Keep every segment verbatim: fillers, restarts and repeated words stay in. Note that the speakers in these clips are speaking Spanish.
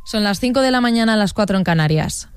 Son las cinco de la mañana, a las cuatro en Canarias.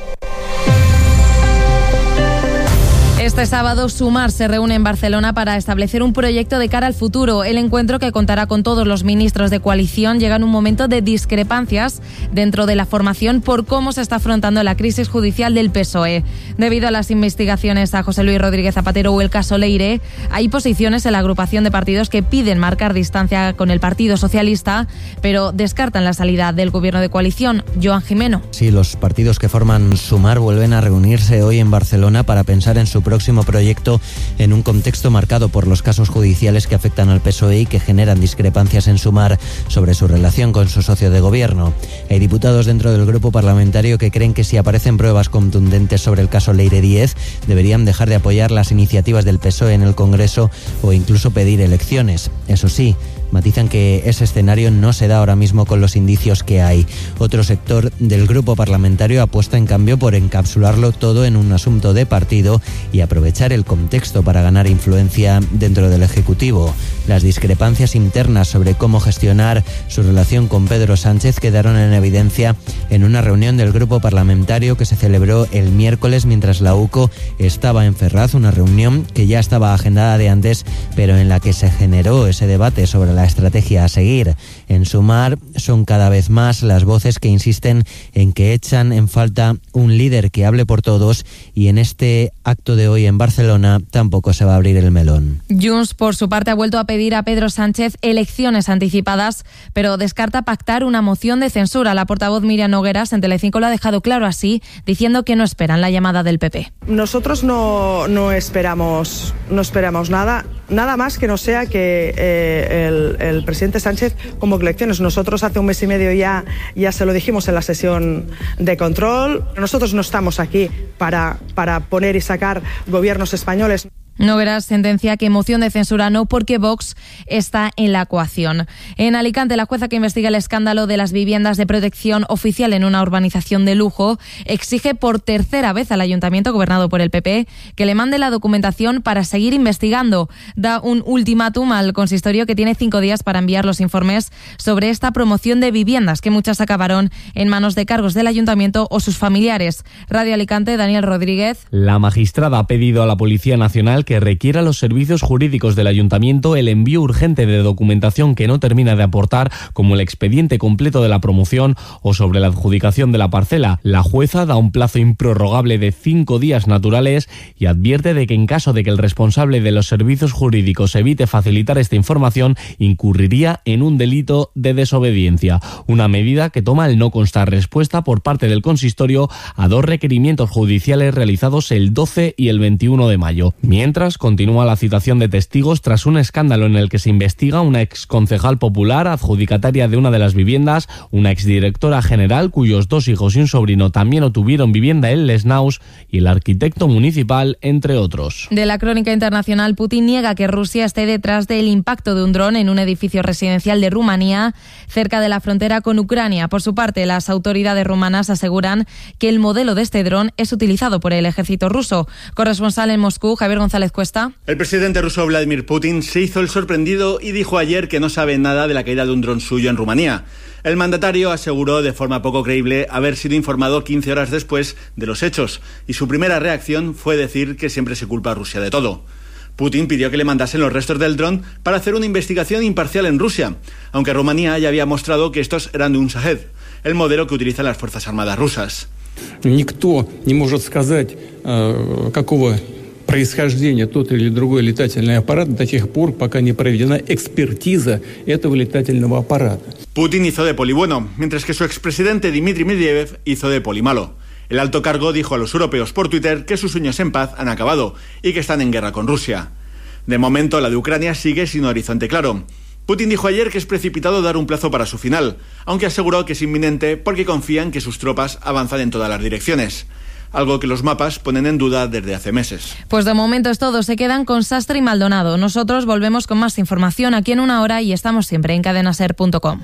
Este sábado, Sumar se reúne en Barcelona para establecer un proyecto de cara al futuro. El encuentro, que contará con todos los ministros de coalición, llega en un momento de discrepancias dentro de la formación por cómo se está afrontando la crisis judicial del P S O E. Debido a las investigaciones a José Luis Rodríguez Zapatero o el caso Leire, hay posiciones en la agrupación de partidos que piden marcar distancia con el Partido Socialista, pero descartan la salida del gobierno de coalición. Joan Jimeno. Sí, los partidos que forman Sumar vuelven a reunirse hoy en Barcelona para pensar en su próximo proyecto en un contexto marcado por los casos judiciales que afectan al P S O E y que generan discrepancias en Sumar sobre su relación con su socio de gobierno. Hay diputados dentro del grupo parlamentario que creen que si aparecen pruebas contundentes sobre el caso Leire Díez, deberían dejar de apoyar las iniciativas del P S O E en el Congreso o incluso pedir elecciones. Eso sí, matizan que ese escenario no se da ahora mismo con los indicios que hay. Otro sector del grupo parlamentario apuesta en cambio por encapsularlo todo en un asunto de partido y aprovechar el contexto para ganar influencia dentro del Ejecutivo. Las discrepancias internas sobre cómo gestionar su relación con Pedro Sánchez quedaron en evidencia en una reunión del grupo parlamentario que se celebró el miércoles mientras la U C O estaba en Ferraz, una reunión que ya estaba agendada de antes, pero en la que se generó ese debate sobre la estrategia a seguir. En Sumar son cada vez más las voces que insisten en que echan en falta un líder que hable por todos, y en este acto de hoy en Barcelona tampoco se va a abrir el melón. Junts, por su parte, ha vuelto a pedir a Pedro Sánchez elecciones anticipadas, pero descarta pactar una moción de censura. La portavoz Míriam Nogueras en Telecinco lo ha dejado claro así, diciendo que no esperan la llamada del P P. Nosotros no, no esperamos, no esperamos nada, nada más que no sea que eh, el, el presidente Sánchez convoque elecciones. Nosotros hace un mes y medio ya, ya se lo dijimos en la sesión de control. Nosotros no estamos aquí para, para poner y sacar gobiernos españoles. Nogueras sentencia que moción de censura no, porque Vox está en la ecuación. En Alicante, la jueza que investiga el escándalo de las viviendas de protección oficial en una urbanización de lujo exige por tercera vez al ayuntamiento, gobernado por el P P, que le mande la documentación para seguir investigando. Da un ultimátum al consistorio, que tiene cinco días para enviar los informes sobre esta promoción de viviendas, que muchas acabaron en manos de cargos del ayuntamiento o sus familiares. Radio Alicante, Daniel Rodríguez. La magistrada ha pedido a la Policía Nacional que requiera a los servicios jurídicos del ayuntamiento el envío urgente de documentación que no termina de aportar, como el expediente completo de la promoción o sobre la adjudicación de la parcela. La jueza da un plazo improrrogable de cinco días naturales y advierte de que en caso de que el responsable de los servicios jurídicos evite facilitar esta información, incurriría en un delito de desobediencia. Una medida que toma el no constar respuesta por parte del consistorio a dos requerimientos judiciales realizados el doce y el veintiuno de mayo. Mientras continúa la citación de testigos tras un escándalo en el que se investiga una exconcejal popular adjudicataria de una de las viviendas, una exdirectora general cuyos dos hijos y un sobrino también obtuvieron vivienda en Les Naus, y el arquitecto municipal, entre otros. De la crónica internacional, Putin niega que Rusia esté detrás del impacto de un dron en un edificio residencial de Rumanía, cerca de la frontera con Ucrania. Por su parte, las autoridades rumanas aseguran que el modelo de este dron es utilizado por el ejército ruso. Corresponsal en Moscú, Javier González Cuesta. El presidente ruso Vladimir Putin se hizo el sorprendido y dijo ayer que no sabe nada de la caída de un dron suyo en Rumanía. El mandatario aseguró de forma poco creíble haber sido informado quince horas después de los hechos, y su primera reacción fue decir que siempre se culpa a Rusia de todo. Putin pidió que le mandasen los restos del dron para hacer una investigación imparcial en Rusia, aunque Rumanía ya había mostrado que estos eran de un Shahed, el modelo que utilizan las Fuerzas Armadas rusas. Никто не может сказать, какого происхождения тот или другой летательный аппарат до тех пор, пока не проведена экспертиза этого летательного аппарата. Putin hizo de poli bueno, mientras que su expresidente Dmitry Medvedev hizo de poli malo. El alto cargo dijo a los europeos por Twitter que sus sueños en paz han acabado y que están en guerra con Rusia. De momento, la de Ucrania sigue sin horizonte claro. Putin dijo ayer que es precipitado dar un plazo para su final, aunque aseguró que es inminente porque confía en que sus tropas avanzan en todas las direcciones, algo que los mapas ponen en duda desde hace meses. Pues de momento es todo, se quedan con Sastre y Maldonado. Nosotros volvemos con más información aquí en una hora y estamos siempre en cadena ser punto com.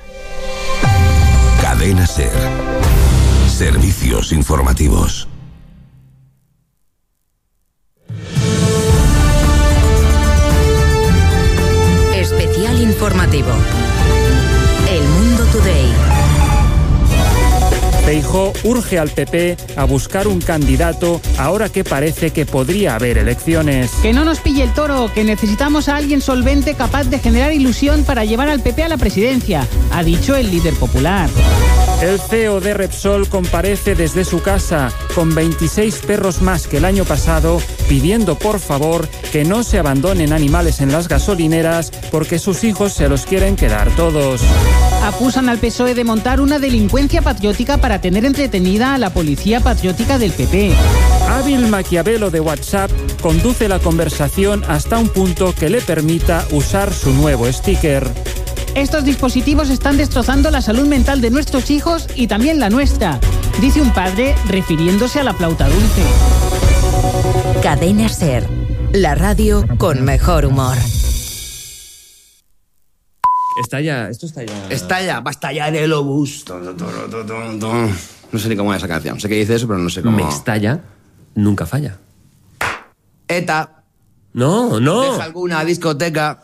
Cadena Ser. Servicios informativos. Especial informativo. El Mundo Today. Feijóo urge al P P a buscar un candidato ahora que parece que podría haber elecciones. Que no nos pille el toro, que necesitamos a alguien solvente capaz de generar ilusión para llevar al P P a la presidencia, ha dicho el líder popular. El C E O de Repsol comparece desde su casa con veintiséis perros más que el año pasado, pidiendo por favor que no se abandonen animales en las gasolineras porque sus hijos se los quieren quedar todos. Acusan al P S O E de montar una delincuencia patriótica para tener entretenida a la policía patriótica del P P. Hábil Maquiavelo de WhatsApp conduce la conversación hasta un punto que le permita usar su nuevo sticker. Estos dispositivos están destrozando la salud mental de nuestros hijos y también la nuestra, dice un padre refiriéndose a la flauta dulce. Cadena SER, la radio con mejor humor. Está ya, esto está ya... Está ya, va a estallar el obús. No sé ni cómo es esa canción. Sé que dice eso, pero no sé cómo... Me estalla, nunca falla. ETA. No, no. Deja alguna discoteca...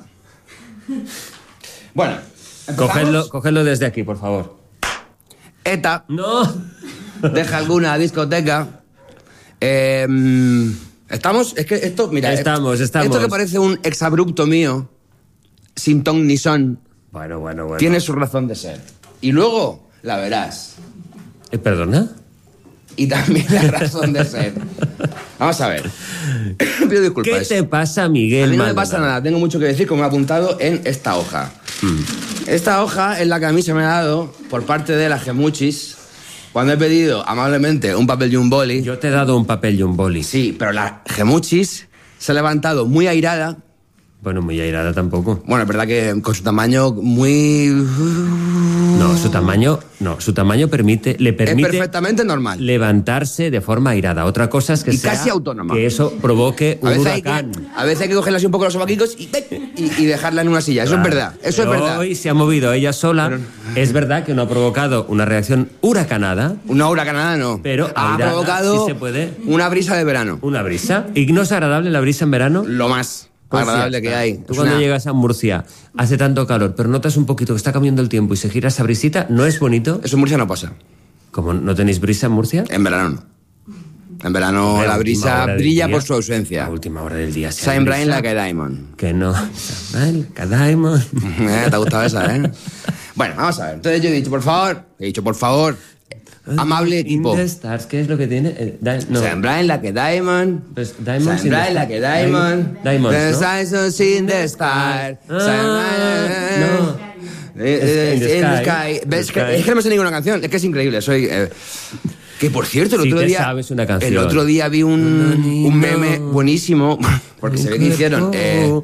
Bueno, cogedlo, cogedlo desde aquí, por favor. ETA. No. Deja alguna discoteca. Eh, estamos, es que esto, mira. Estamos, estamos. Esto que parece un exabrupto mío, sin ton ni son. Bueno, bueno, bueno. Tiene su razón de ser. Y luego la verás. ¿Eh, ¿Perdona? Y también la razón de ser. Vamos a ver. Pido disculpas. ¿Qué te pasa, Miguel? A mí no Maldonado? me pasa nada. Tengo mucho que decir, como he apuntado en esta hoja. Hmm. Esta hoja es la que a mí se me ha dado por parte de la Gemuchis cuando he pedido amablemente un papel y un boli. Yo te he dado un papel y un boli. Sí, pero la Gemuchis se ha levantado muy airada. Bueno, muy airada tampoco. Bueno, es verdad que con su tamaño muy... No, su tamaño, no, su tamaño permite, le permite... Es perfectamente normal. Levantarse de forma airada. Otra cosa es que y sea... casi autónoma. Que eso provoque un a huracán. Que, a veces hay que cogerla así un poco los sobaquicos y, y, y dejarla en una silla. Eso claro. es verdad, eso Pero es verdad. Hoy se ha movido ella sola. Pero... Es verdad que no ha provocado una reacción huracanada. Una huracanada no. Pero ha airada, provocado sí se puede. Una brisa de verano. ¿Una brisa? ¿Y no es agradable la brisa en verano? Lo más... Pues agradable que hay. Tú cuando una... llegas a Murcia, hace tanto calor, pero notas un poquito que está cambiando el tiempo y se gira esa brisita, ¿no es bonito? Eso en Murcia no pasa. ¿Cómo no tenéis brisa en Murcia? En verano no. En verano la, la brisa brilla por su ausencia. La última hora del día. Saint Brian like a diamond. Que no. Saint Brian like a diamond. ¿Te ha gustado esa, eh? Bueno, vamos a ver. Entonces yo he dicho, por favor, he dicho, por favor, amable equipo. In the stars, ¿qué es lo que tiene? Eh, di- no. Saint Brian like a diamond. Pues Diamond. Saint Brian like a diamond. Diamond. The stars in the sky. Ah, no. Eh, in the sky. Es que, es que no me sé ninguna canción. Es que es increíble. Soy... Eh, que por cierto, el sí otro te día. Sabes una canción. El otro día vi un, un meme buenísimo. Porque se ve que hicieron. Eh,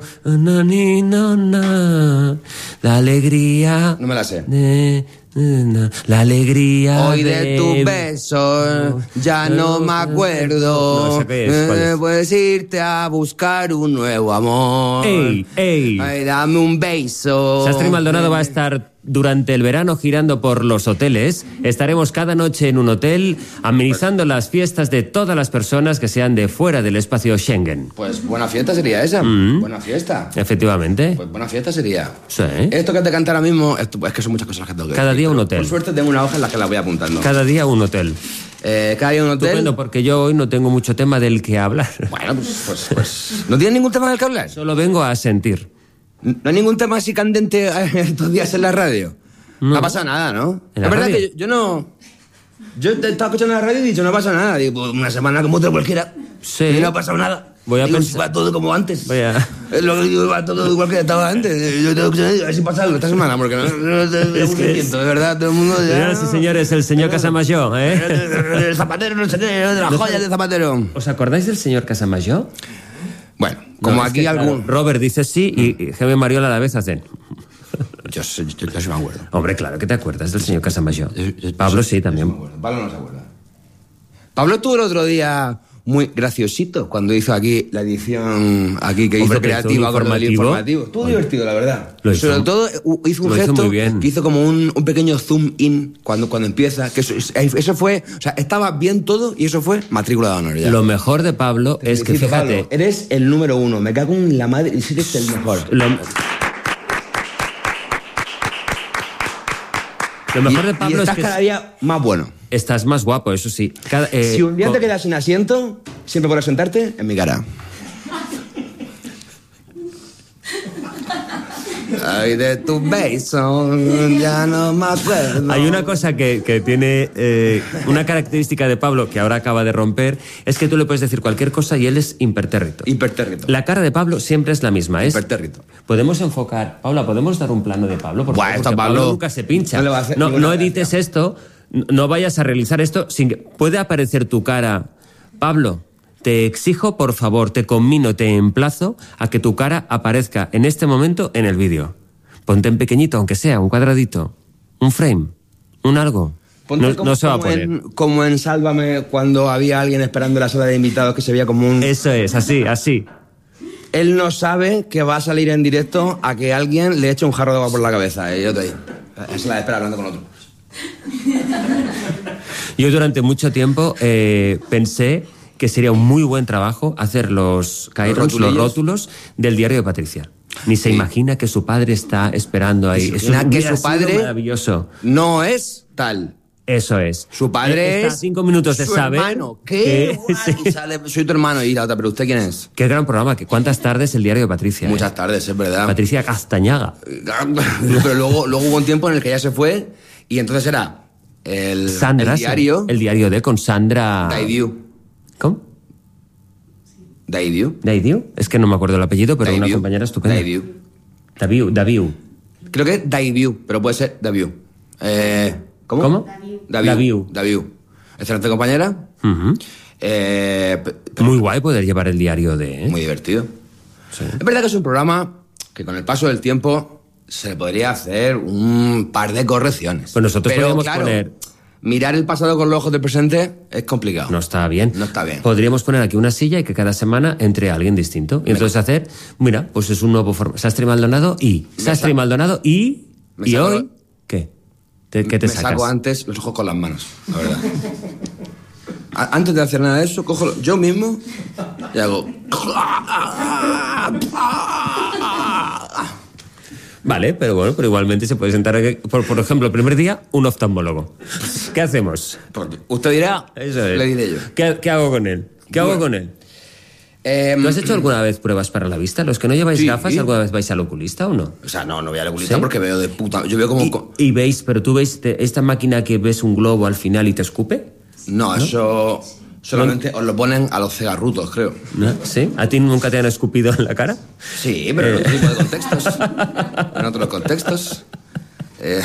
la alegría. No me la sé. De, la alegría. Hoy de, de tu beso ya no me acuerdo. No, ¿qué es? ¿Cuál es? Puedes irte a buscar un nuevo amor. ¡Ey, ey! Ay, dame un beso. Sastre Maldonado va a estar durante el verano girando por los hoteles. Estaremos cada noche en un hotel amenizando las fiestas de todas las personas que sean de fuera del espacio Schengen. Pues buena fiesta sería esa. Mm. Buena fiesta. Efectivamente. Pues buena fiesta sería. Sí. Esto que te canta ahora mismo, esto, es que son muchas cosas que tengo que Cada decir, día un hotel. Por suerte tengo una hoja en la que la voy apuntando. Cada día un hotel. Eh, cada día un hotel. Estupendo, porque yo hoy no tengo mucho tema del que hablar. Bueno, pues, pues, pues ¿no tienes ningún tema del que hablar? Solo vengo a sentir. ¿No hay ningún tema así candente estos días en la radio? No, no pasa nada, ¿no? ¿En la, la verdad radio? que yo, yo no... Yo te estaba escuchando la radio y he dicho, no pasa nada. Digo, pues una semana como otra cualquiera. Sí. Y no ha pasado nada. Voy a digo, pensar... si va todo como antes. Voy a... Es lo que digo, va todo igual que estaba antes. Yo tengo que a ver si pasa algo esta semana, porque no, no, no es que es... de verdad, todo el mundo... Ya, Señoras y señores, el señor Casamayor, ¿eh? El Zapatero, no sé qué, de las joyas de Zapatero. ¿Os acordáis del señor Casamayor? Bueno, como no, aquí es que, algún... Claro, Robert dice sí y, y Jaime Mariola a la vez hacen... Yo, yo, yo, yo sí me acuerdo. Hombre, claro que te acuerdas del señor Casamayor. Yo, yo, Pablo yo, sí, también. Pablo no se acuerda. Pablo estuvo el otro día muy graciosito cuando hizo aquí la edición aquí que Hombre, hizo creativa con el informativo. Estuvo Oye. divertido, la verdad. Lo hizo. Sobre todo hizo un Lo gesto hizo muy bien. que hizo como un, un pequeño zoom in cuando, cuando empieza. Que eso, eso fue, o sea, estaba bien todo y eso fue matrícula de honor ya. Lo mejor de Pablo Te es que, fíjate... Pablo, eres el número uno, me cago en la madre y si eres el mejor. Lo... Lo mejor de Y Pablo es estás que cada día más bueno. estás más guapo, eso sí. Cada, eh, Si un día co- te quedas sin asiento, siempre podrás sentarte en mi cara. Ay, de tu beso, ya no me acuerdo. Hay una cosa que, que tiene eh, una característica de Pablo que ahora acaba de romper, es que tú le puedes decir cualquier cosa y él es impertérrito. Impertérrito. La cara de Pablo siempre es la misma. Es, Impertérrito. Podemos enfocar... Paula, ¿podemos dar un plano de Pablo? Por Buah, favor? esto Porque Pablo nunca se pincha. no le va a hacer No, ninguna no edites esto, n- no vayas a realizar esto sin que... Puede aparecer tu cara. Pablo, te exijo, por favor, te conmino, te emplazo a que tu cara aparezca en este momento en el vídeo. Ponte en pequeñito, aunque sea, un cuadradito, un frame, un algo. Ponte No, como, no se va a como poner. en, como en Sálvame, cuando había alguien esperando en la sala de invitados que se veía como un... Eso es, así, así. Él no sabe que va a salir en directo a que alguien le eche un jarro de agua por la cabeza. Y yo estoy ahí. Es la de espera hablando con otro. Yo durante mucho tiempo eh, pensé que sería un muy buen trabajo hacer los cairons, los, rotulillos. rótulos del diario de Patricia. Ni se imagina que su padre está esperando ahí. Se Eso imagina que hubiera su sido padre maravilloso. No es tal. Eso es. Su padre Está a es... cinco minutos de su saber hermano. ¿Qué? que- Guay, y sale, soy tu hermano. Y la otra, ¿pero usted quién es? Qué gran programa. que ¿Cuántas tardes el diario de Patricia? Muchas eh? tardes, es verdad. Patricia Castañaga. Pero luego, luego hubo un tiempo en el que ya se fue y entonces era el, Sandra. el diario... El diario de con Sandra... Daidiu. ¿Cómo? Daidiu. ¿Daidiu? Es que no me acuerdo el apellido, pero una Daidiu. compañera estupenda. Daidiu. Daviu. Daviu. Creo que es Daidiu, pero puede ser Daviu. Eh, ¿Cómo? ¿Cómo? Daviu. Daviu. Daviu. Excelente compañera. Ujú. Eh, pe- Muy guay poder llevar el diario de... ¿eh? Muy divertido. Es verdad que es un programa que con el paso del tiempo se le podría hacer un par de correcciones. Pues nosotros Pero, podríamos claro, poner... mirar el pasado con los ojos del presente es complicado. No está bien. No está bien. Podríamos poner aquí una silla y que cada semana entre alguien distinto. Y entonces hacer, mira, pues es un nuevo formato. Sastre Maldonado y... Sastre sa- Maldonado y... Me Y saco- hoy... ¿Qué? ¿Te- ¿Qué te Me sacas? saco antes los ojos con las manos, la verdad. A- Antes de hacer nada de eso, cojo yo mismo y hago... Vale, pero bueno, pero igualmente se puede sentar aquí. Por, por ejemplo, el primer día, un oftalmólogo. ¿Qué hacemos? Porque usted dirá, Eso es. le diré yo. ¿Qué, qué hago con él? ¿Qué hago Bueno. con él? Eh, ¿Tú has hecho alguna vez pruebas para la vista? ¿Los que no lleváis Sí. gafas, alguna vez vais al oculista o no? O sea, no, no voy a la oculista ¿Sí? porque veo de puta... Yo veo como... Y, y veis, pero tú veis te- esta máquina que ves un globo al final y te escupe. No, eso... Solamente os lo ponen a los cegarrutos, creo. ¿No? ¿Sí? ¿A ti nunca te han escupido en la cara? Sí, pero en Eh. otro tipo de contextos. En otros contextos. Eh,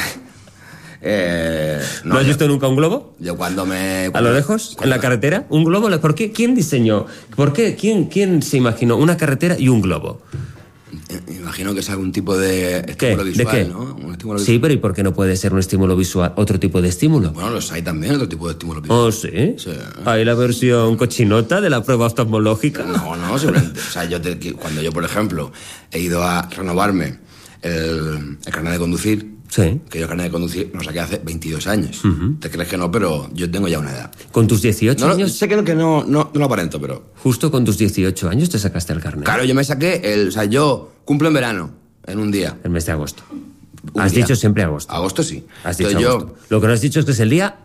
eh, ¿No, has yo- visto nunca un globo? Yo cuando me... ¿A lo lejos? ¿En la carretera? ¿Un globo? ¿Por qué? ¿Quién diseñó? ¿Por qué? ¿Quién, quién se imaginó una carretera y un globo? Me imagino que es algún tipo de ¿Qué? estímulo ¿De visual, qué? ¿no? Un estímulo Sí, visual. pero ¿y por qué no puede ser un estímulo visual? ¿Otro tipo de estímulo? Bueno, los hay también, otro tipo de estímulo visual. ¿Oh, sí? Sí. ¿Hay la versión cochinota de la prueba oftalmológica? No, no, seguramente. O sea, yo te- que cuando yo, por ejemplo, he ido a renovarme el, el carnet de conducir, Sí. que yo el carnet de conducir lo saqué hace veintidós años. Te crees que no, pero yo tengo ya una edad. ¿Con tus dieciocho No, no, años? sé que no, que no, no, no lo aparento, pero... Justo con tus dieciocho años te sacaste el carnet. Claro, yo me saqué el... O sea, yo cumplo en verano, en un día. El mes de agosto. Un Has día. dicho siempre agosto. Agosto sí. Has dicho Entonces, agosto. Lo que no has dicho es que es el día...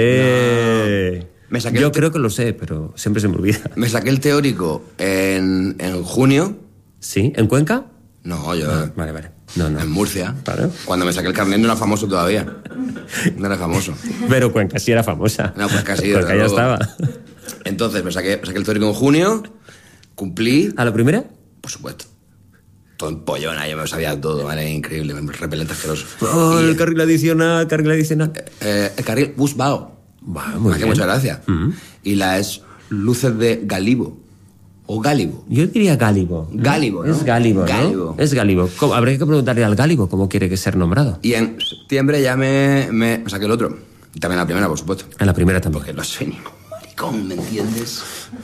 Eh... Me saqué Yo el- creo que lo sé, pero siempre se me olvida. Me saqué el teórico en, en junio. ¿Sí? ¿En Cuenca? No, yo... Ah, vale, vale. No, no. En Murcia. Claro. Cuando me saqué el carnet no era famoso todavía. No era famoso. Pero Cuenca sí era famosa. No, pues casi. Cuenca desde ya luego. estaba. Entonces me saqué, me saqué el teórico en junio, cumplí, ¿A la primera? por supuesto. Todo en pollona, yo me lo sabía todo, ¿vale? Increíble, repelente asqueroso. Oh, Y, el carril adicional, carril adicional. eh, el carril bus Bao. Va, Me muy hace bien. mucha gracia. Mm. Y las luces de Galibo. O Gálibo. Yo diría Gálibo. ¿no? Gálibo, ¿no? Es Gálibo, ¿no? Gálibo. Es Gálibo. ¿Cómo? Habría que preguntarle al Gálibo cómo quiere que ser nombrado. Y en septiembre ya me, me, me saqué el otro. Y también la primera, por supuesto. En la primera también. Porque no soy ningún maricón, ¿me entiendes?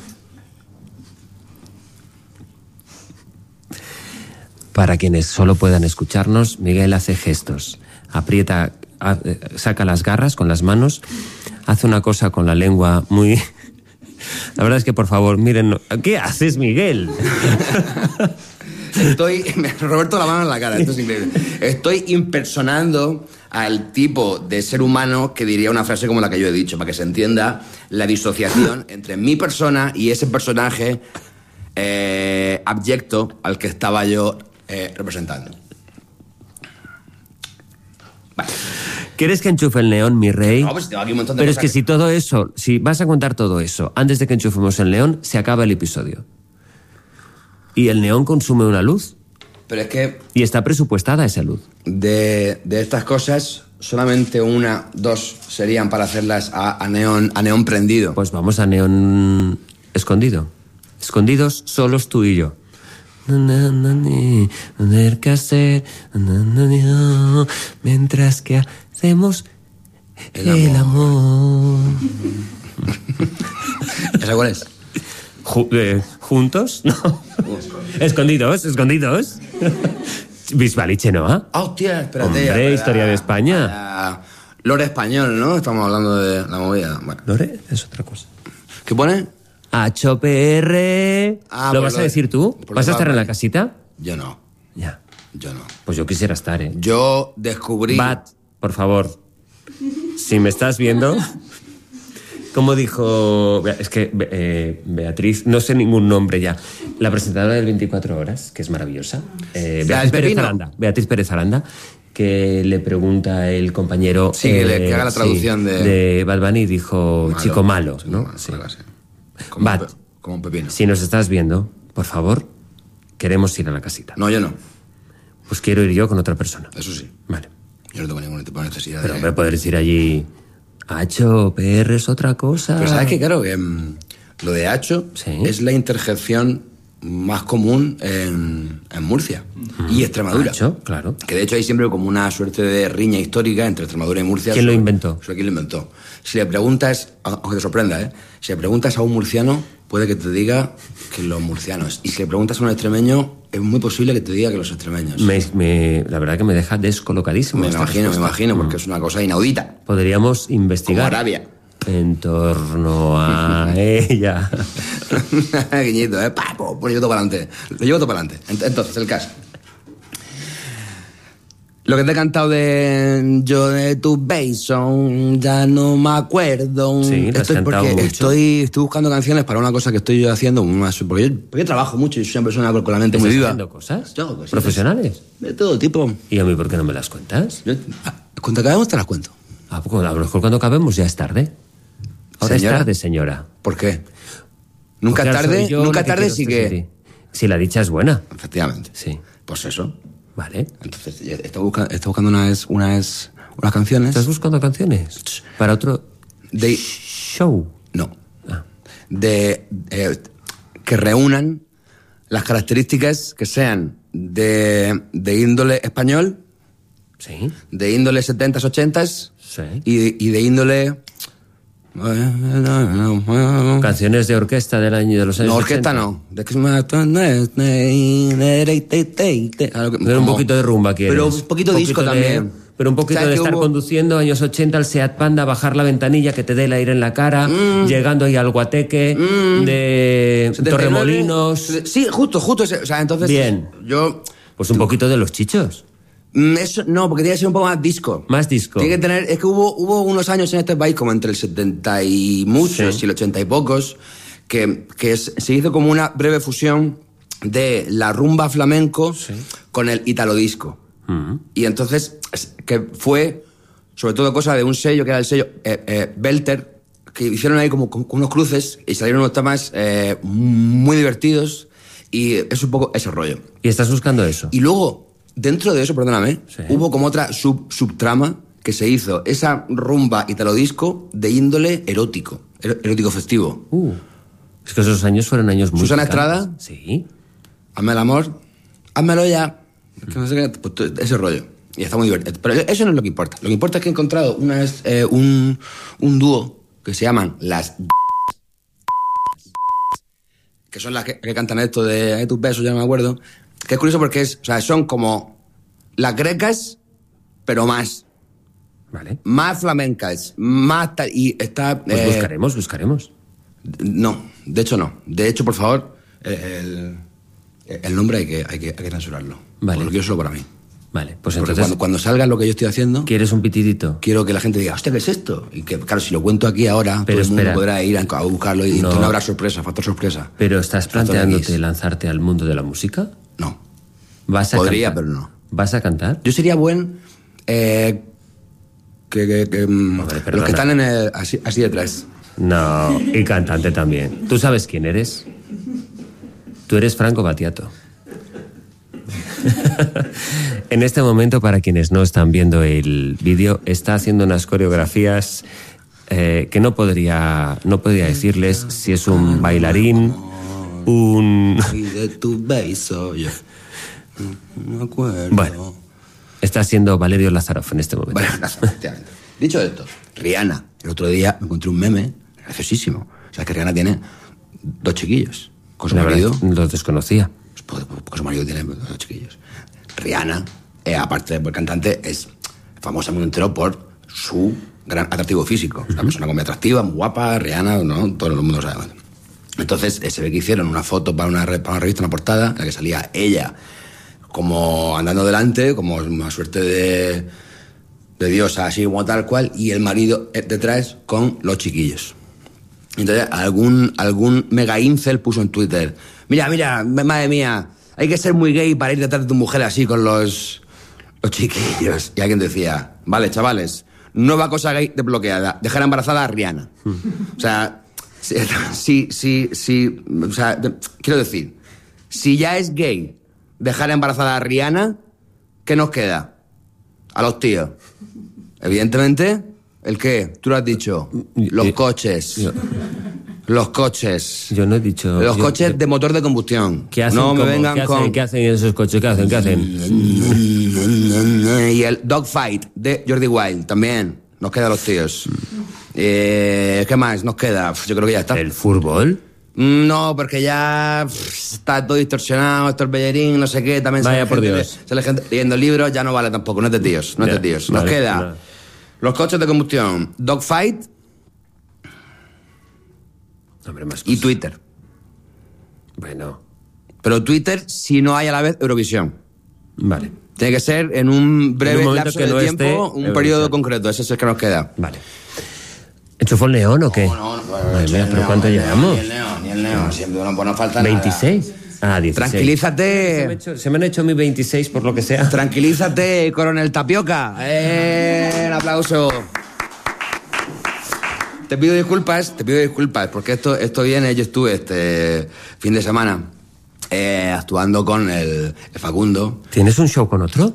Para quienes solo puedan escucharnos, Miguel hace gestos. Aprieta, ha- eh, saca las garras con las manos, hace una cosa con la lengua muy... La verdad es que, por favor, miren... ¿Qué haces, Miguel? Estoy... Me Roberto la mano en la cara, esto es increíble. Estoy impersonando al tipo de ser humano que diría una frase como la que yo he dicho, para que se entienda la disociación entre mi persona y ese personaje eh, abyecto al que estaba yo eh, representando. Vale. ¿Quieres que enchufe el neón, mi rey? No, pues tengo aquí un montón de Pero es cosas que que- si todo eso, si vas a contar todo eso antes de que enchufemos el neón, se acaba el episodio. Y el neón consume una luz. Pero es que Y está presupuestada esa luz. de, de estas cosas, solamente una, dos serían para hacerlas a, a neón, a neón prendido. Pues vamos a neón escondido. Escondidos, solos tú y yo. Na, na, na, ni, no tener que hacer, na, na, ni, oh, mientras que hacemos El el amor. ¿Esa cuál es? Ju- eh, ¿Juntos? No. Escondidos, escondidos. Bisbal Chenoa. Ah, hostia, espérate. Hombre, para- historia de España. para Lore español, ¿no? Estamos hablando de la movida. Bueno. Lore es otra cosa. ¿Qué pone? H P R. Ah, ¿Lo pues vas lo a de- decir tú? pues lo ¿Vas a de estar en la Batman. casita? Yo no. Ya. Yo no. Pues yo quisiera estar, ¿eh? Yo descubrí... Bat, por favor. Si me estás viendo. Como dijo. Es que eh, Beatriz, no sé ningún nombre ya. La presentadora del veinticuatro horas, que es maravillosa. Eh, La Beatriz del Pérez pepino. Aranda. Beatriz Pérez Aranda. Que le pregunta el compañero. Sí, que le- que haga la traducción sí, de- de Bad Bunny y dijo Malo. chico malo, Chico ¿no? malo, Sí. algo así. Como, Bat, un pe- como un pepino. si nos estás viendo, por favor, queremos ir a la casita. No, yo no. Pues quiero ir yo con otra persona. Eso sí. Vale. Yo no tengo ningún tipo de necesidad Pero de... hombre, poder decir allí. H P R es otra cosa. Pero ¿sabes qué? Claro, que mm, lo de hacho Sí. es la interjección más común en, en Murcia y Extremadura. Hacho, claro. Que de hecho hay siempre como una suerte de riña histórica entre Extremadura y Murcia. ¿Quién lo sobre- inventó? Sobre quién lo inventó. Si le preguntas, aunque te sorprenda, ¿eh? Si le preguntas a un murciano, puede que te diga que los murcianos. Y si le preguntas a un extremeño, es muy posible que te diga que los extremeños. Me, me- la verdad que me deja descolocadísimo. Me esta imagino, me respuesta. imagino, porque es una cosa inaudita. Podríamos investigar. Como Arabia. En torno a ella. Guiñito, ¿eh? Pa, po, pues lo llevo todo para adelante. Lo llevo todo para adelante. Ent- Entonces, el caso. Lo que te he cantado de yo de tu beso, ya no me acuerdo. Sí, lo has Esto es cantado porque mucho. estoy, estoy buscando canciones para una cosa que estoy yo haciendo. Una, porque, yo, porque yo trabajo mucho y soy una persona con la mente muy ¿Estás viva. haciendo cosas? Yo hago cositas. ¿Profesionales? De todo tipo. ¿Y a mí por qué no me las cuentas? Yo, ah, cuando acabemos te las cuento. Ah, pues a lo mejor cuando acabemos ya es tarde. Ahora Señora. es tarde, señora. ¿Por qué? Nunca Porque ahora tarde, soy yo nunca la que tarde quiero sí estar que... sin ti. Si la dicha es buena. Efectivamente. Sí. Pues eso. Vale. Entonces, yo estoy buscando, estoy buscando unas, unas, unas canciones. ¿Estás buscando canciones? Para otro de show. No. Ah. De eh, que reúnan las características que sean de, de índole español, Sí. de índole setentas, ochentas Sí. y, de- y de índole... Canciones de orquesta del año de los años No, orquesta ochenta. no. De que se me- Algo que- Pero un como- poquito de rumba quieres. Pero un poquito disco de- también. Pero un poquito ¿Sabes de que estar hubo- conduciendo años ochenta al Seat Panda, bajar la ventanilla que te dé el aire en la cara, llegando ahí al Guateque, de setenta y nueve. Torremolinos. Sí, justo, justo. ese- O sea, entonces... Bien. Yo... Pues un poquito de los chichos. Mm, Eso, no, porque tiene que ser un poco más disco. Más disco. Tiene que tener, es que hubo, hubo unos años en este país, como entre el setenta y muchos Sí. y el ochenta y pocos, que, que es- se hizo como una breve fusión de la rumba flamenco con el italo disco. Mm. Y entonces, es- que fue sobre todo cosa de un sello, que era el sello eh, eh, Belter, que hicieron ahí como, como unos cruces y salieron unos temas eh, muy divertidos y es un poco ese rollo. ¿Y estás buscando eso? Y luego, dentro de eso, perdóname, Sí. hubo como otra sub, subtrama que se hizo, esa rumba italo disco de índole erótico, er- erótico festivo. Uh, es que esos años fueron años muy Susana picantes. Estrada. Sí. Hazme el amor, házmelo ya. Que no sé qué, pues, todo ese rollo. Y está muy divertido. Pero eso no es lo que importa. Lo que importa es que he encontrado una, eh, un, un dúo que se llaman las... que son las que, que cantan esto de "Ay, tus besos", ya no me acuerdo. Que es curioso porque es, o sea, son como las grecas, pero más. Vale. Más flamencas, más tal. Y está... Pues eh, buscaremos, buscaremos. No, de hecho no. De hecho, por favor, el, el nombre hay que, hay que, hay que censurarlo. Vale. Porque lo quiero solo para mí. Vale, pues Porque entonces... cuando, cuando salga lo que yo estoy haciendo... ¿Quieres un pitidito? Quiero que la gente diga, hostia, ¿qué es esto? Y que, claro, si lo cuento aquí ahora, Pero todo el espera. mundo podrá ir a, a buscarlo y No. no habrá sorpresa, factor sorpresa. ¿Pero estás Factor planteándote X. lanzarte al mundo de la música? No. ¿Vas a Podría, cantar? pero no. ¿Vas a cantar? Yo sería buen... Eh, que, que, que, mm, Hombre, los perdona. que están en el, así, así detrás. No, y cantante también. ¿Tú sabes quién eres? Tú eres Franco Battiato. En este momento, para quienes no están viendo el vídeo, está haciendo unas coreografías eh, que no podría, no podría decirles si es un bailarín, un... Y de tu beso, yo no me acuerdo. Bueno, está siendo Valerio Lázarov en este momento. Bueno, efectivamente. Dicho esto, Rihanna. El otro día me encontré un meme graciosísimo. O sea, que Rihanna tiene dos chiquillos. Con su La verdad, marido. lo desconocía. Pues, porque su marido tiene dos chiquillos. Rihanna, eh, aparte de por cantante, es famosa muy entero por su gran atractivo físico. Es una persona muy atractiva, muy guapa, Rihanna, ¿no? Todo el mundo sabe. Entonces, eh, se ve que hicieron una foto para una, re- para una revista, una portada, en la que salía ella como andando delante, como una suerte de, de diosa, así como tal cual, y el marido eh, detrás con los chiquillos. Entonces, algún, algún mega incel puso en Twitter, mira, mira, madre mía, hay que ser muy gay para ir detrás de tu mujer así con los, los chiquillos. Y alguien decía, vale, chavales, nueva cosa gay desbloqueada, dejar embarazada a Rihanna. O sea, sí, sí, sí, o sea, quiero decir, si ya es gay dejar embarazada a Rihanna, ¿qué nos queda? A los tíos. Evidentemente, ¿el qué? Tú lo has dicho. Los coches. Yo, Los coches. yo no he dicho... Los yo- coches yo- de motor de combustión. ¿Qué hacen? No me ¿Cómo? vengan ¿Qué hacen? con... ¿Qué hacen esos coches? ¿Qué hacen? ¿Qué hacen? Y el Dogfight de Jordi Wild también. Nos queda a los tíos. Eh, ¿Qué más nos queda? Yo creo que ya está. ¿El fútbol? No, porque ya pff, está todo distorsionado, esto el bellerín, no sé qué, también Vaya sale por gente, Dios. sale gente leyendo libros, ya no vale tampoco, no es de tíos, no es Ya, de tíos. Nos vale, queda no. los coches de combustión, Dogfight Hombre, más y cosas. Twitter. Bueno, Pero Twitter si no hay a la vez Eurovisión. vale. Tiene que ser en un breve En un momento lapso que de no tiempo, esté un Eurovisión. periodo concreto, ese es el que nos queda. Vale. ¿Enchufó el neón o qué? No, no, no, Madre mía, ¿pero no, cuánto ni el llevamos? Ni el neón, ni el neón, siempre no, pues no falta nada. ¿veintiséis? Ah, dieciséis. Se me, han Tranquilízate, hecho, se me han hecho mi veintiséis por lo que sea. tranquilízate, coronel Tapioca. ¡Eh! Un aplauso. Te pido disculpas, te pido disculpas, porque esto, esto viene, yo estuve este fin de semana eh, actuando con el, el Facundo. ¿Tienes un show con otro?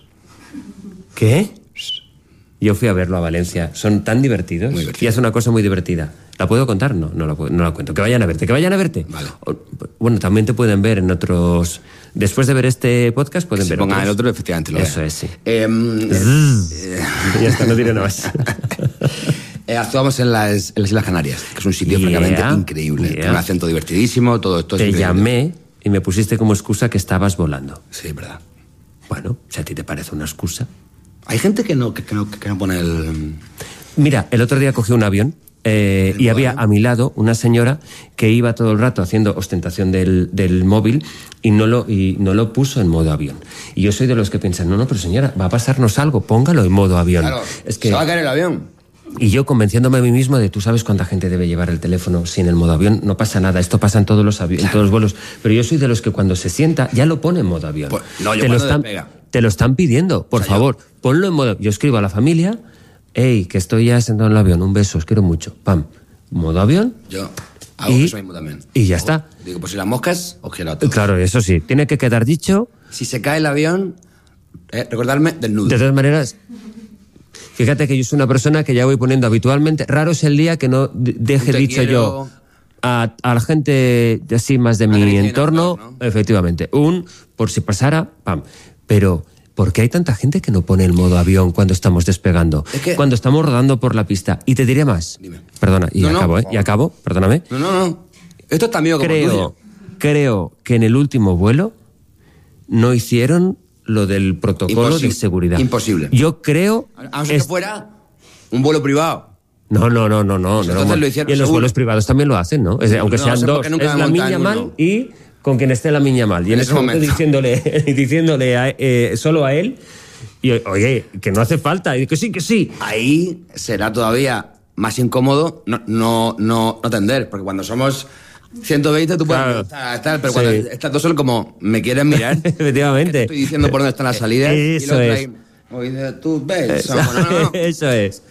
¿Qué? Yo fui a verlo a Valencia. Son tan divertidos. Muy divertidos. Y hace una cosa muy divertida. ¿La puedo contar? No, no la, puedo- no la cuento. Que vayan a verte, que vayan a verte. Vale. O- bueno, también te pueden ver en otros... Después de ver este podcast pueden Si ver pongan otros. el otro, efectivamente lo Eso vean. es, sí. Eh, eh, Ya está, no diré nada más. eh, actuamos en las, en las Islas Canarias, que es un sitio Yeah, francamente increíble. yeah. Tiene un acento divertidísimo, todo esto es Te increíble. llamé y me pusiste como excusa que estabas volando. Sí, es verdad. Bueno, si a ti te parece una excusa... Hay gente que no, que, que no, que no pone el... Mira, el otro día cogí un avión eh, y había a mi lado una señora que iba todo el rato haciendo ostentación del, del móvil y no, lo, y no lo puso en modo avión. Y yo soy de los que piensan, no, no, pero señora, va a pasarnos algo, póngalo en modo avión. Claro, es que... se va a caer el avión. Y yo convenciéndome a mí mismo de, tú sabes cuánta gente debe llevar el teléfono sin el modo avión, no pasa nada, esto pasa en todos los avi- en todos los vuelos, pero yo soy de los que cuando se sienta ya lo pone en modo avión. Pues, no, yo te, lo cuando están, despega. te lo están pidiendo, por O sea, yo- favor, ponlo en modo... Yo escribo a la familia, hey, que estoy ya sentado en el avión, un beso, os quiero mucho, pam, modo avión, Yo hago Y- eso mismo también. y ya Hago- está. Digo, pues si las moscas, os quiero a todos. Claro, eso sí, tiene que quedar dicho. Si se cae el avión, eh, recordarme del nudo. De todas maneras, fíjate que yo soy una persona que ya voy poniendo habitualmente. Raro es el día que no de- deje Te dicho quiero. yo a, a la gente de así más de mi Acaricia y entorno, no, ¿no? efectivamente, un por si pasara, pam. Pero ¿por qué hay tanta gente que no pone el modo avión cuando estamos despegando? Es que- Cuando estamos rodando por la pista. Y te diré más. Dime. Perdona, y No, no. acabo, ¿eh? Y acabo, perdóname. No, no, no. Esto es tan mío como el Creo, tuyo. creo que en el último vuelo no hicieron lo del protocolo Imposible. de seguridad. Imposible. Yo creo... A no ser es- que fuera un vuelo privado. No, no, no, no, no. Pues no, entonces no. lo hicieron Y en los seguro. vuelos privados también lo hacen, ¿no? Es de- aunque No sean sé por dos, qué nunca es me la montan niña en mal uno. y con quien esté la niña mal. Y en, en ese momento, momento diciéndole, diciéndole a, eh, solo a él, y oye, que no hace falta, y que sí, que sí. Ahí será todavía más incómodo no, no, no, no atender, porque cuando somos ciento veinte tú puedes claro. estar, estar, pero sí. cuando estás tú solo como, ¿me quieres mirar? Efectivamente. Te estoy diciendo por dónde están las salidas. Eso y es. Ahí, oye, tú ves. Eso, no, no, no. Eso es.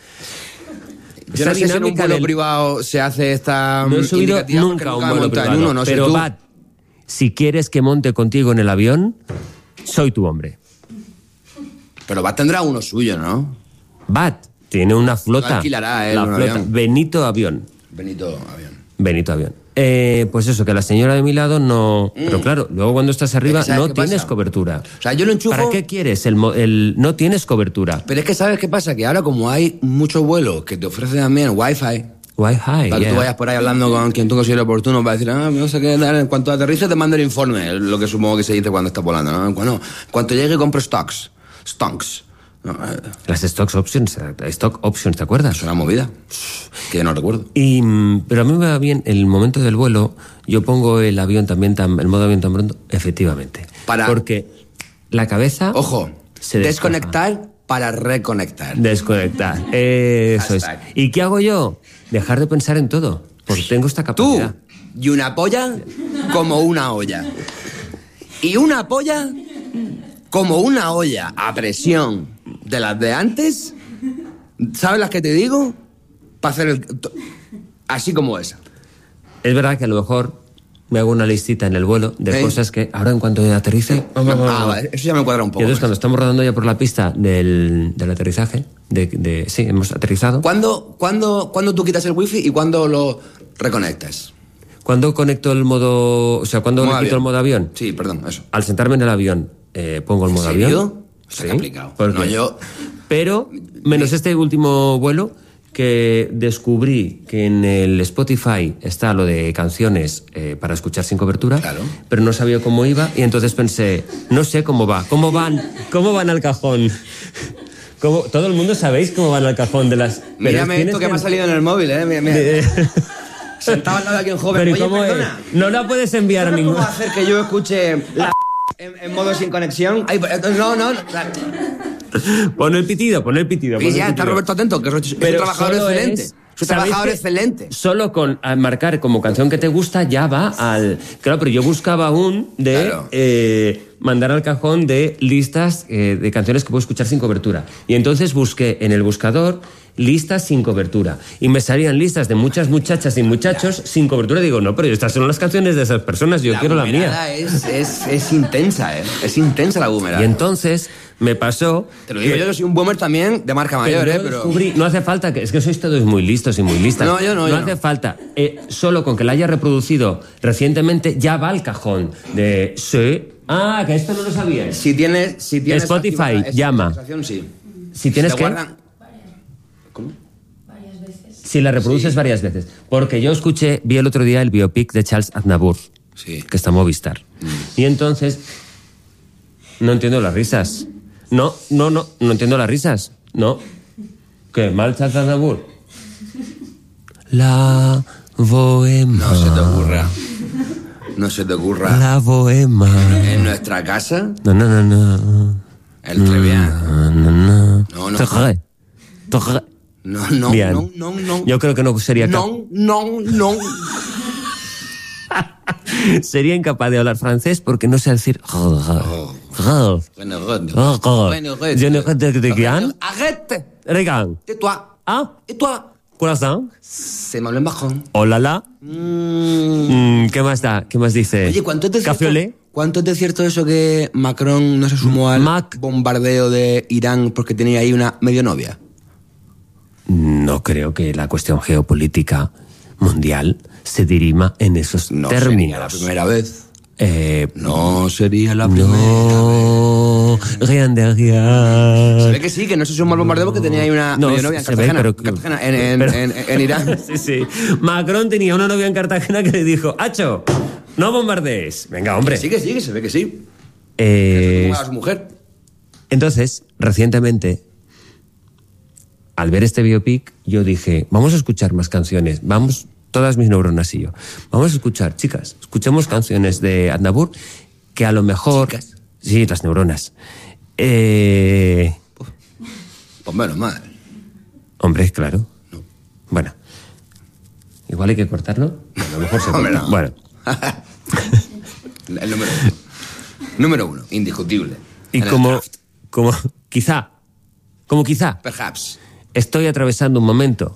Yo no sé si en un vuelo del... privado se hace esta No he subido nunca a un vuelo privado, uno, no pero Bat, si quieres que monte contigo en el avión, soy tu hombre. Pero Bat tendrá uno suyo, ¿no? Bat tiene una flota. No alquilará él la un flota. Avión. Benito Avión. Benito Avión. Benito Avión. Eh, pues eso, que la señora de mi lado no... Mm. Pero claro, luego cuando estás arriba es que no tienes pasa? cobertura. O sea, yo lo enchufo... ¿Para qué quieres? El, el No tienes cobertura. Pero es que ¿sabes qué pasa? Que ahora como hay muchos vuelos que te ofrecen también Wi-Fi... Wi-Fi, para que yeah. tú vayas por ahí hablando con quien tú consideres oportuno para decir, ah, no sé qué, en cuanto aterrice te mando el informe, lo que supongo que se dice cuando estás volando, ¿no? Bueno, cuando llegue compro stocks. Stocks. No, eh. Las stocks options, stock options, ¿te acuerdas? Es una movida que no recuerdo. Y, pero a mí me va bien el momento del vuelo, yo pongo el avión también, tan, el modo avión tan pronto, efectivamente. Para... Porque la cabeza... Ojo, se desconectar para reconectar. Desconectar, eso es. ¿Y qué hago yo? Dejar de pensar en todo, porque tengo esta capacidad. Tú, y una polla como una olla. Y una polla como una olla a presión de las de antes, ¿sabes las que te digo? Para hacer el... así como esa. Es verdad que a lo mejor me hago una listita en el vuelo de ¿Eh? cosas que ahora en cuanto aterrice... Ah, vale, eso ya me cuadra un poco. Y entonces cuando estamos rodando ya por la pista del, del aterrizaje, de, de, sí, hemos aterrizado... ¿Cuándo, cuándo, ¿Cuándo tú quitas el wifi y cuándo lo reconectas? ¿Cuándo conecto el modo... O sea, ¿cuándo le quito el modo avión? Sí, perdón, eso. Al sentarme en el avión, eh, pongo el modo ¿En serio? avión. Está complicado. ¿Por qué? No, yo... Pero, menos este último vuelo, que descubrí que en el Spotify está lo de canciones eh, para escuchar sin cobertura, claro. pero no sabía cómo iba, y entonces pensé, no sé cómo va, cómo van, cómo van al cajón. ¿Cómo? Todo el mundo sabéis cómo van al cajón de las... Mírame esto que, que me ha salido en el móvil, ¿eh? Mira, mira. De... Sentado al lado de aquí un joven. Pero Oye, ¿cómo perdona. Es? No la puedes enviar a ningún... ¿Cómo hacer que yo escuche la... en, en modo sin conexión? Ay, no, no, no. Pon el pitido, pon el pitido. Y ya, está Roberto atento, que es un trabajador excelente. Es, es un trabajador que excelente. Solo con marcar como canción que te gusta ya va al... Claro, pero yo buscaba un de claro. eh, mandar al cajón de listas eh, de canciones que puedo escuchar sin cobertura. Y entonces busqué en el buscador listas sin cobertura. Y me salían listas de muchas muchachas y muchachos ya. sin cobertura. Y digo, no, pero estas son las canciones de esas personas, yo la quiero la mía. Es, es, es intensa, ¿eh? Es intensa la boomerang. Y entonces... me pasó... Te lo digo, que, yo soy un boomer también de marca mayor, ¿eh? Pero... descubrí, no hace falta, que es que sois todos muy listos y muy listas. No, yo no, No yo hace no. falta. Eh, solo con que la haya reproducido recientemente ya va al cajón de... Sí. Ah, que esto no lo sabías. Si tienes... Si tienes Spotify, esa llama. Sí. Si tienes que... Guardan... ¿Cómo? Varias veces. Si la reproduces sí. varias veces. Porque yo escuché, vi el otro día el biopic de Charles Aznavour, sí. que está en Movistar. Mm. Y entonces... No entiendo las risas. No, no, no, no entiendo las risas. No. ¿Qué? ¿Mal Charles Aznavour? La bohema. No se te ocurra. No se te ocurra. La bohema. En nuestra casa. No, no, no, no. El Trevian. No, no, no. No, no. Torre. Torre. No, no, Bien. no, no, no. Yo creo que no sería capaz. No, no, no. Sería incapaz de hablar francés porque no sé decir... Oh. Je ne regarde. Arrête. Regarde. Tais-toi. Ah. Et toi. Corazón. C'est mal en bajón. Oh la la. Mm, ¿Qué más da? ¿Qué más dice? Oye, ¿cuánto es de cierto, ¿cuánto es de cierto eso que Macron no se sumó al Mac. bombardeo de Irán porque tenía ahí una medio novia? No creo que la cuestión geopolítica mundial se dirima en esos no términos. Sería la primera vez. Eh, no sería la primera no, vez. Rien de rien. Se ve que sí, que no se sumó al bombardeo porque tenía ahí una no, medio novia en Cartagena, ve, pero, Cartagena en, en, pero, en, en, en Irán. Sí, sí. Macron tenía una novia en Cartagena que le dijo, Hacho, no bombardees. Venga, hombre. Sí que sí, que se ve que sí. Eh, que a su mujer. Entonces, recientemente, al ver este biopic, yo dije, vamos a escuchar más canciones, vamos todas mis neuronas y yo. Vamos a escuchar, chicas, escuchemos canciones de Aznavour que a lo mejor... ¿Chicas? Sí, las neuronas. Eh... Pues menos mal. Hombre, claro. No. Bueno. Igual hay que cortarlo. A lo mejor se corta. No. Bueno. El número uno. Número uno, indiscutible. Y como, como quizá, como quizá, Perhaps. estoy atravesando un momento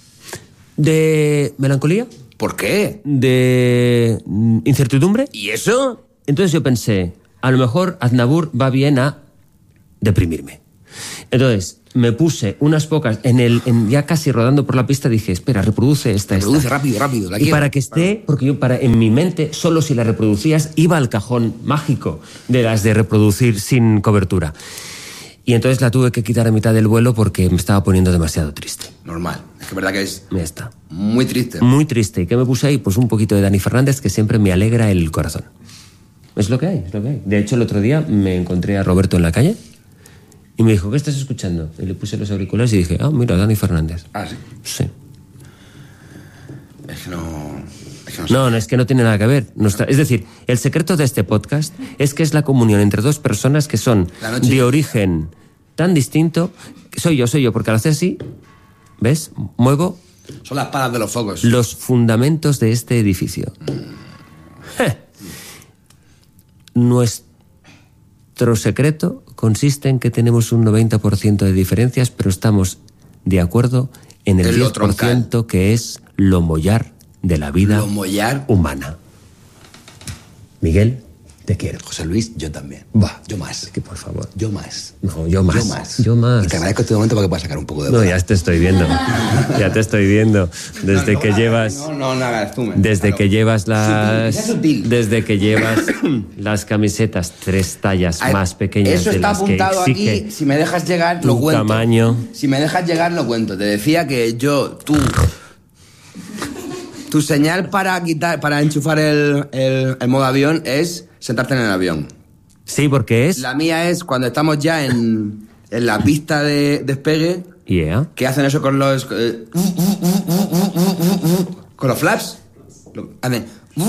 de melancolía. ¿Por qué? De incertidumbre. ¿Y eso? Entonces yo pensé, a lo mejor Aznavour va bien a deprimirme. Entonces me puse unas pocas, en el en ya casi rodando por la pista, dije, espera, reproduce esta. Reproduce esta. rápido, rápido. La y quiero. para que esté, porque yo para en mi mente, solo si la reproducías, iba al cajón mágico de las de reproducir sin cobertura. Y entonces la tuve que quitar a mitad del vuelo porque me estaba poniendo demasiado triste. Normal. Es que es verdad que es Ya está. muy triste. Muy triste. ¿Y qué me puse ahí? Pues un poquito de Dani Fernández, que siempre me alegra el corazón. Es lo que hay, es lo que hay. De hecho, el otro día me encontré a Roberto en la calle y me dijo, ¿qué estás escuchando? Y le puse los auriculares y dije, ah, mira, Dani Fernández. Ah, sí. Sí. Es que no... Es que no, sé. No, no, es que no tiene nada que ver. Nuestra- es decir, el secreto de este podcast es que es la comunión entre dos personas que son La noche- de origen tan distinto. Soy yo, soy yo, porque al hacer así, ¿ves? Muevo Son las palas de los focos. los fundamentos de este edificio. Je. Nuestro secreto consiste en que tenemos un noventa por ciento de diferencias, pero estamos de acuerdo en el En lo diez por ciento que es lo mollar de la vida Lo mollar. humana. Miguel, te quiero. José Luis, yo también. Buah, Yo más. que por favor. Yo más. No, yo más. Yo más. Yo más. Y te agradezco este momento para que puedas sacar un poco de No, bola. ya te estoy viendo. Ya te estoy viendo. Desde No, no, que no, llevas... No, no, no hagas tú. Desde claro. que llevas Sutil, las... sea sutil. Desde que llevas las camisetas tres tallas Ay, más pequeñas Eso de está las que apuntado exige aquí. Si me dejas llegar, tu lo cuento. tamaño. Si me dejas llegar, lo cuento. Te decía que yo, tú... Tu señal para quitar, para enchufar el, el, el modo avión es sentarte en el avión. Sí, porque es... La mía es cuando estamos ya en, en la pista de despegue, Yeah. que hacen eso con los... eh, con los flaps. Lo- Hacen...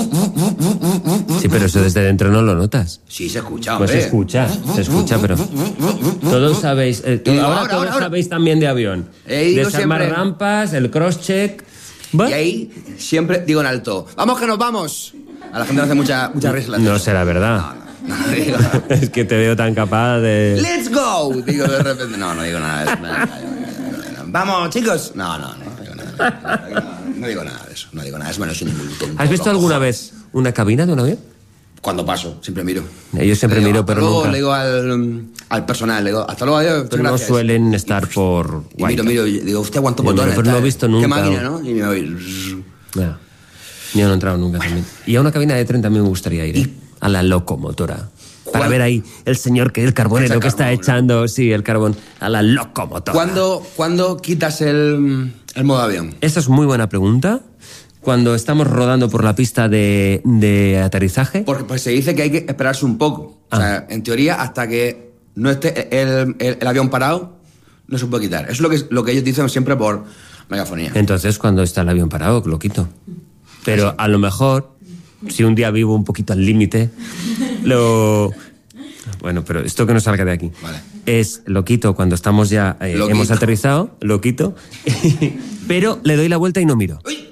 Sí, pero eso desde dentro no lo notas. Sí, se escucha, Pues hombre. se escucha, se escucha, pero... Todos sabéis... eh, Y digo, ahora, ahora, todos ahora, ahora. sabéis también de avión. He ido Desarmar siempre- rampas, el cross-check... ¿Va? Y ahí siempre digo en alto, ¡vamos que nos vamos! A la gente le hace mucha, mucha risa. No será verdad. No, no, no digo... Es que te veo tan capaz de... ¡Let's go! Digo de repente... No, no digo nada de eso. No, no, no, no, no, no. ¡Vamos, chicos! No, no, no, no digo nada. No digo nada de eso. No digo nada. Es menos sin ningún tonto. ¿Has visto alguna vez una cabina de un avión? Cuando paso, siempre miro. Yo siempre Le digo, miro, hasta pero luego, nunca. Le digo al, al personal, le digo, hasta luego, adiós. Pero no gracias. suelen estar por... Y miro, miro, y digo, usted aguantó Yo no, botones. pero no tal. he visto Qué nunca. máquina, ¿no? Y me voy... Ya. Yo no he entrado nunca también. Y a una cabina de tren también me gustaría ir, ¿eh? A la locomotora. Para ¿Cuál? ver ahí el señor que el carbonero Echa que está carbón, echando, sí, el carbón, a la locomotora. ¿Cuándo, ¿Cuándo quitas el, el modo avión? Esa es muy buena pregunta. Cuando estamos rodando por la pista de, de aterrizaje. Porque pues, se dice que hay que esperarse un poco. Ah. O sea, en teoría, hasta que no esté el, el, el avión parado, no se puede quitar. Eso es lo que, lo que ellos dicen siempre por megafonía. Entonces, cuando está el avión parado, lo quito. Pero a lo mejor, si un día vivo un poquito al límite, lo... Bueno, pero esto que no salga de aquí. Vale. Es, lo quito cuando estamos ya, eh, Lo hemos quito. aterrizado, lo quito, pero le doy la vuelta y no miro. ¡Uy!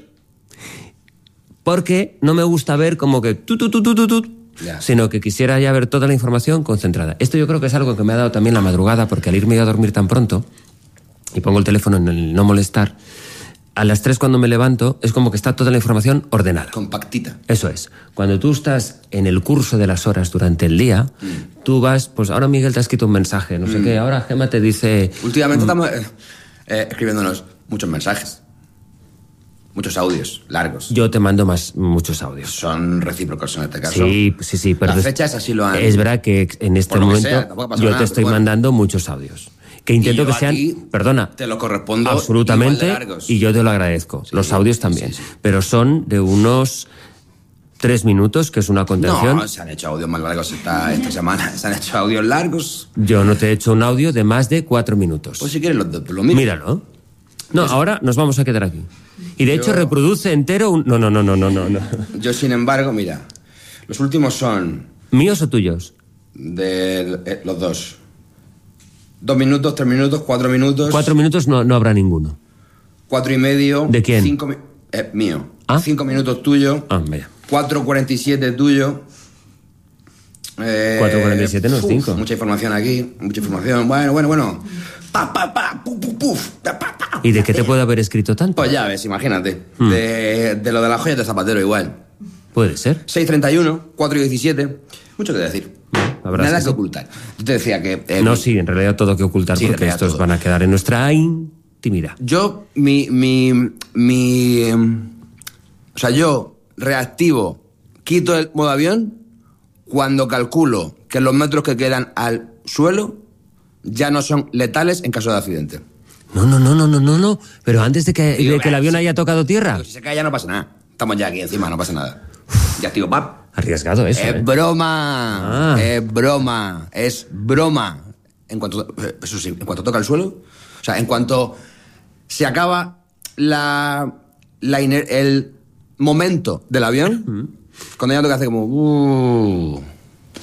Porque no me gusta ver como que tu, tu, tu, tu, tu, tu, Ya. sino que quisiera ya ver toda la información concentrada. Esto yo creo que es algo que me ha dado también la madrugada, porque al irme a dormir tan pronto, y pongo el teléfono en el no molestar, a las tres cuando me levanto es como que está toda la información ordenada. Compactita. Eso es. Cuando tú estás en el curso de las horas durante el día, Mm. tú vas, pues ahora Miguel te ha escrito un mensaje, no sé qué, ahora Gemma te dice... Últimamente estamos eh, eh, escribiéndonos muchos mensajes. Muchos audios largos. Yo te mando más muchos audios. Son recíprocos en este caso. Sí, sí, sí. Pero Las des- fechas así lo han... Es verdad que en este Por lo que momento sea, tampoco pasa yo nada, te estoy pero bueno. mandando muchos audios. Que intento Y yo que sean... aquí Perdona. Te lo correspondo Absolutamente. igual de largos. Y yo te lo agradezco. Sí, Los audios también. sí, sí. Pero son de unos tres minutos, que es una contención. No, se han hecho audios más largos esta, esta semana. Se han hecho audios largos. Yo no te he hecho un audio de más de cuatro minutos. Pues si quieres lo, lo miro. Míralo. No, es... ahora nos vamos a quedar aquí. Y de Yo... hecho reproduce entero un... No, no, no, no, no, no. Yo, sin embargo, mira, los últimos son... ¿Míos o tuyos? De eh, los dos. Dos minutos, tres minutos, cuatro minutos... Cuatro minutos no, no habrá ninguno. Cuatro y medio... ¿De quién? Cinco, eh, mío. ¿Ah? Cinco minutos tuyo. Ah, mira. Cuatro cuarenta y siete tuyo. Eh, cuatro cuarenta y siete no es cinco. Mucha información aquí, mucha información. Bueno, bueno, bueno. Pa, pa, pa, puf, puf, puf, pa, pa, pa. ¿Y de qué te puede haber escrito tanto? Pues ya ves, imagínate. Hmm. De, de lo de las joyas de Zapatero igual. Puede ser. seis treinta y uno, cuatro diecisiete. Mucho que decir. Nada que, que ocultar. Yo te decía que... Eh, no, sí, en realidad todo que ocultar, sí, porque estos todo. Van a quedar en nuestra intimidad. Yo, mi, mi, mi... O sea, yo reactivo, quito el modo avión cuando calculo que los metros que quedan al suelo ya no son letales en caso de accidente. No, no, no, no, no, no, no. Pero antes de que, Digo, de que el avión haya tocado tierra. Pero si se cae ya no pasa nada. Estamos ya aquí encima, no pasa nada. Ya, tío, pap. Arriesgado eso, Es ¿eh? broma. Ah. Es broma. Es broma. En cuanto... Eso sí, en cuanto toca el suelo. O sea, en cuanto se acaba la... la iner, el momento del avión, mm. cuando ya toca hace como... Uh,